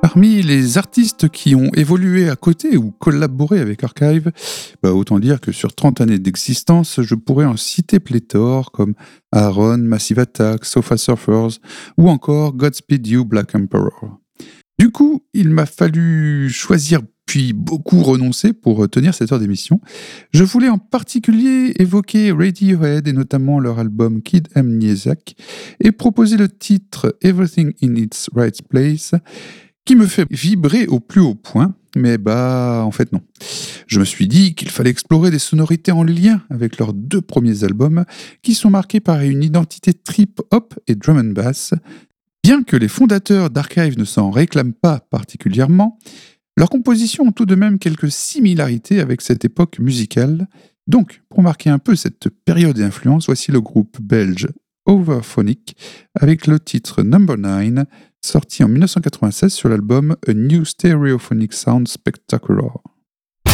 Parmi les artistes qui ont évolué à côté ou collaboré avec Archive, autant dire que sur 30 années d'existence, je pourrais en citer pléthore comme Aaron, Massive Attack, Sofa Surfers ou encore Godspeed You Black Emperor. Du coup, il m'a fallu choisir puis beaucoup renoncer pour tenir cette heure d'émission. Je voulais en particulier évoquer Radiohead et notamment leur album Kid Amnesiac et proposer le titre Everything in its Right Place qui me fait vibrer au plus haut point, mais en fait non. Je me suis dit qu'il fallait explorer des sonorités en lien avec leurs 2 premiers albums, qui sont marqués par une identité trip-hop et drum and bass. Bien que les fondateurs d'Archive ne s'en réclament pas particulièrement, leurs compositions ont tout de même quelques similarités avec cette époque musicale. Donc, pour marquer un peu cette période d'influence, voici le groupe belge Overphonic avec le titre Number 9, sorti en 1996 sur l'album A New Stereophonic Sound Spectacular.